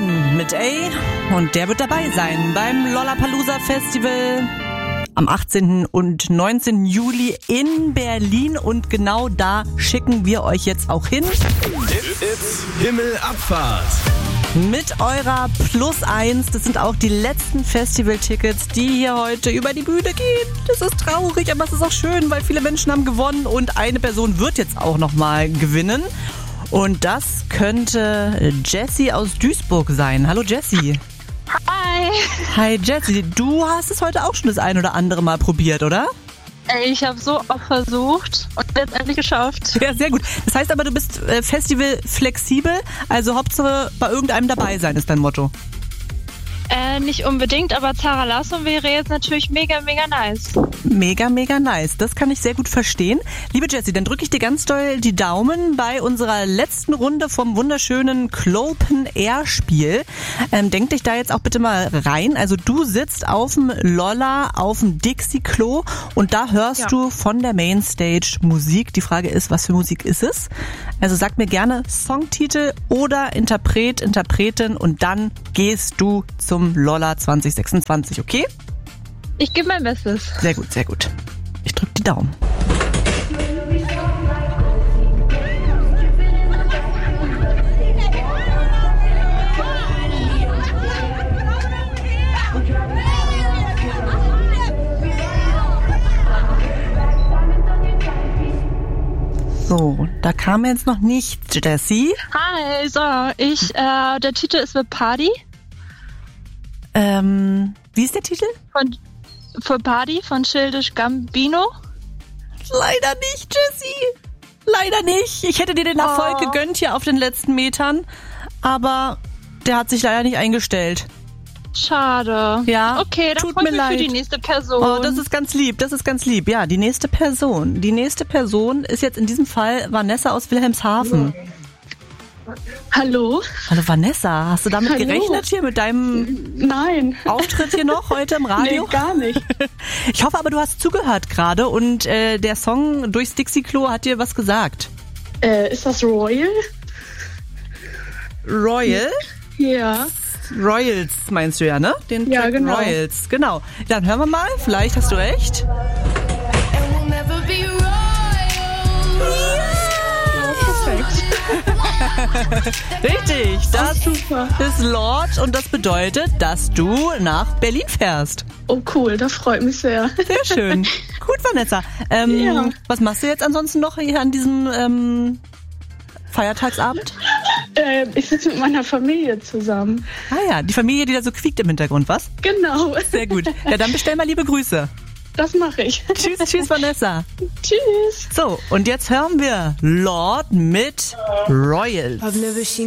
One mit A und der wird dabei sein beim Lollapalooza Festival am 18. und 19. Juli in Berlin und genau da schicken wir euch jetzt auch hin. It's Himmelabfahrt. Mit eurer +1, das sind auch die letzten Festivaltickets, die hier heute über die Bühne gehen. Das ist traurig, aber es ist auch schön, weil viele Menschen haben gewonnen und eine Person wird jetzt auch nochmal gewinnen. Und das könnte Jessie aus Duisburg sein. Hallo Jessie. Hi. Hi Jessie, du hast es heute auch schon das ein oder andere Mal probiert, oder? Ich habe so oft versucht und letztendlich geschafft. Ja, sehr gut. Das heißt aber, du bist Festival flexibel, also Hauptsache bei irgendeinem dabei sein ist dein Motto. Nicht unbedingt, aber Zara Larsson wäre jetzt natürlich mega, mega nice. Mega, mega nice. Das kann ich sehr gut verstehen. Liebe Jessie, dann drücke ich dir ganz doll die Daumen bei unserer letzten Runde vom wunderschönen Clopen Air Spiel. Denk dich da jetzt auch bitte mal rein. Also du sitzt auf dem Lolla, auf dem Dixie-Klo und da hörst du von der Mainstage Musik. Die Frage ist, was für Musik ist es? Also sag mir gerne Songtitel oder Interpret, Interpretin und dann gehst du zum Lolla 2026, okay? Ich gebe mein Bestes. Sehr gut, sehr gut. Ich drücke die Daumen. So, da kam jetzt noch nichts, Jessie. Hi, so, der Titel ist The Party. Wie ist der Titel? Für Party von Childish Gambino. Leider nicht, Jessie. Leider nicht. Ich hätte dir den Erfolg gegönnt hier auf den letzten Metern, aber der hat sich leider nicht eingestellt. Schade. Ja, okay, dann tut freue mir ich mich leid. für die nächste Person. Oh, das ist ganz lieb, das ist ganz lieb. Ja, die nächste Person. Die nächste Person ist jetzt in diesem Fall Vanessa aus Wilhelmshaven. Hallo? Hallo Vanessa, hast du damit gerechnet hier mit deinem Auftritt hier noch heute im Radio? Nee, gar nicht. Ich hoffe aber, du hast zugehört gerade und der Song durchs Dixie-Klo hat dir was gesagt. Ist das Royal? Royal? Ja. Royals meinst du ja, ne? Den Ja, Track genau. Royals, genau. Dann hören wir mal, vielleicht hast du recht. Richtig, das super. ist Lord und das bedeutet, dass du nach Berlin fährst. Oh cool, das freut mich sehr. Sehr schön. Gut, Vanessa. Ja. Was machst du jetzt ansonsten noch hier an diesem Feiertagsabend? Ich sitze mit meiner Familie zusammen. Ah ja, die Familie, die da so quiekt im Hintergrund, was? Genau. Sehr gut. Ja, dann bestell mal liebe Grüße. Das mache ich. Tschüss, tschüss, Vanessa. Tschüss. So, und jetzt hören wir Lord mit Royals.